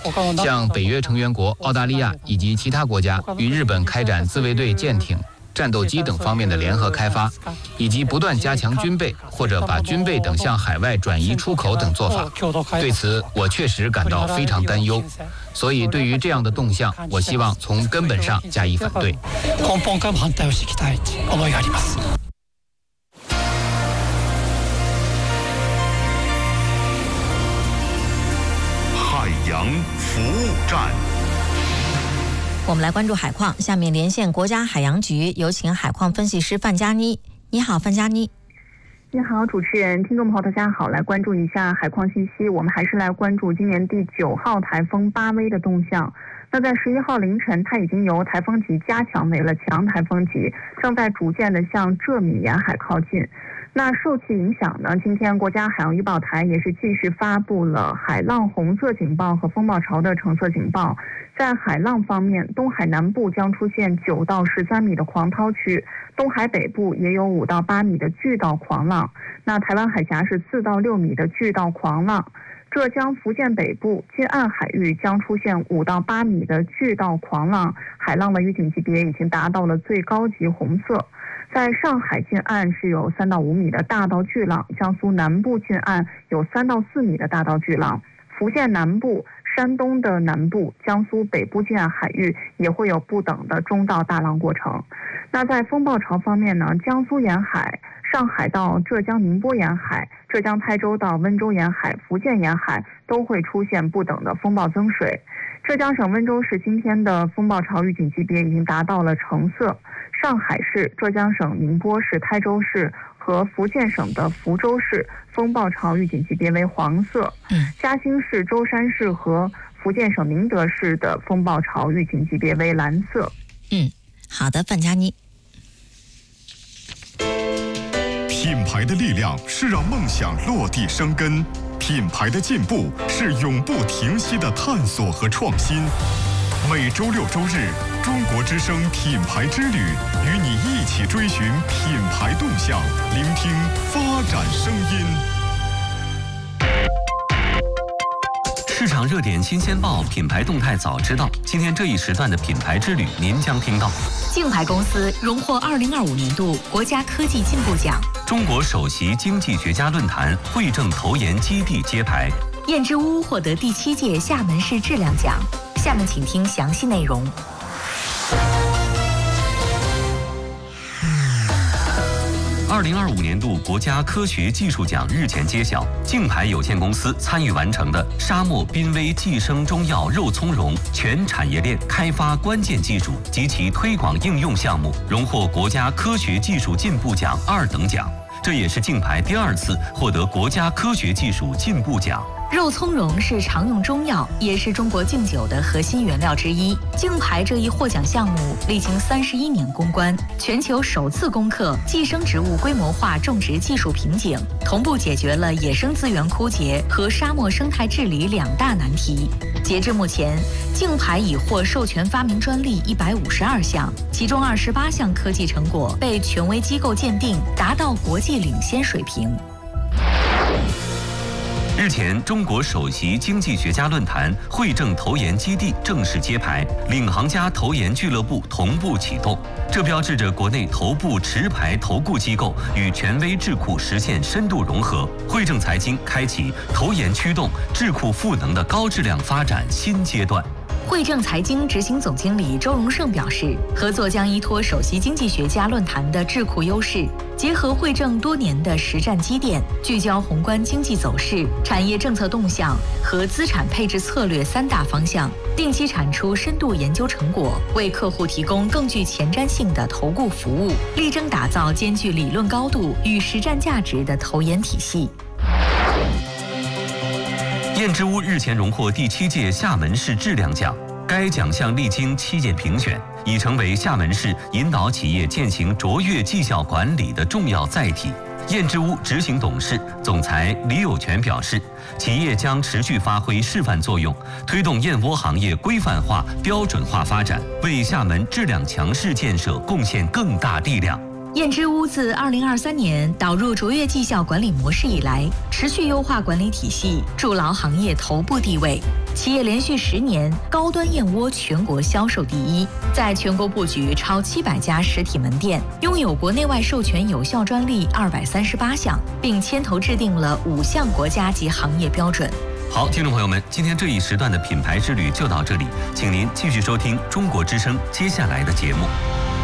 向北约成员国澳大利亚以及其他国家与日本开展自卫队舰艇、战斗机等方面的联合开发，以及不断加强军备或者把军备等向海外转移出口等做法。对此，我确实感到非常担忧。所以，对于这样的动向，我希望从根本上加以反对。 海洋服务站。 我们来关注海况，下面连线国家海洋局，有请海况分析师范佳妮。你好，范佳妮。 你好，主持人，听众朋友大家好，来关注一下海况信息。我们还是来关注今年第9号台风巴威的动向。那在11号凌晨，它已经由台风级加强为了强台风级，正在逐渐的向浙闽沿海靠近。那受其影响呢，今天国家海洋预报台也是继续发布了海浪红色警报和风暴潮的橙色警报。在海浪方面，东海南部将出现9到13米的狂涛区，东海北部也有5到8米的巨到狂浪。那台湾海峡是4到6米的巨到狂浪。浙江、福建北部近岸海域将出现5到8米的巨到狂浪，海浪的预警级别已经达到了最高级红色。在上海近岸是有3到5米的大到巨浪，江苏南部近岸有3到4米的大到巨浪，福建南部、山东的南部、江苏北部近岸海域也会有不等的中到大浪过程。那在风暴潮方面呢，江苏沿海、上海到浙江宁波沿海、浙江台州到温州沿海、福建沿海都会出现不等的风暴增水。浙江省温州市今天的风暴潮预警级别已经达到了橙色，上海市、浙江省宁波市、台州市和福建省的福州市风暴潮预警级别为黄色，嘉兴市、舟山市和福建省宁德市的风暴潮预警级别为蓝色。 好的，范佳妮。 品牌的力量是让梦想落地生根，品牌的进步是永不停息的探索和创新。每周6周日，中国之声品牌之旅，与你一起追寻品牌动向，聆听发展声音。 市场热点新鲜报，品牌动态早知道。今天这一时段的品牌之旅，您将听到： 竞牌公司荣获2025年度国家科技进步奖； 中国首席经济学家论坛惠政投研基地揭牌； 燕之屋获得第7届厦门市质量奖。下面请听详细内容。 2025年度国家科学技术奖日前揭晓，竞牌有限公司参与完成的沙漠濒危寄生中药肉苁蓉全产业链开发关键技术及其推广应用项目，荣获国家科学技术进步奖2等奖。这也是竞牌第2次获得国家科学技术进步奖。 肉苁蓉是常用中药，也是中国敬酒的核心原料之一。竞牌这一获奖项目历经31年攻关，全球首次攻克寄生植物规模化种植技术瓶颈，同步解决了野生资源枯竭和沙漠生态治理2大难题。截至目前，竞牌已获授权发明专利152项，其中28项科技成果被权威机构鉴定，达到国际领先水平。 日前，中国首席经济学家论坛惠政投研基地正式揭牌，领航家投研俱乐部同步启动。这标志着国内头部持牌投顾机构与权威智库实现深度融合，惠政财经开启投研驱动、智库赋能的高质量发展新阶段。 惠政财经执行总经理周荣胜表示，合作将依托首席经济学家论坛的智库优势，结合惠政多年的实战积淀，聚焦宏观经济走势、产业政策动向和资产配置策略3大方向，定期产出深度研究成果，为客户提供更具前瞻性的投顾服务，力争打造兼具理论高度与实战价值的投研体系。 燕之屋日前荣获第7届厦门市质量奖，该奖项历经7届评选，已成为厦门市引导企业践行卓越绩效管理的重要载体。燕之屋执行董事、总裁李有全表示，企业将持续发挥示范作用，推动燕窝行业规范化、标准化发展，为厦门质量强市建设贡献更大力量。 燕之屋自2023年导入卓越绩效管理模式以来，持续优化管理体系，筑牢行业头部地位。企业连续10年高端燕窝全国销售第一，在全国布局超700家实体门店，拥有国内外授权有效专利238项，并牵头制定了5项国家级行业标准。 好，听众朋友们，今天这一时段的品牌之旅就到这里，请您继续收听中国之声接下来的节目。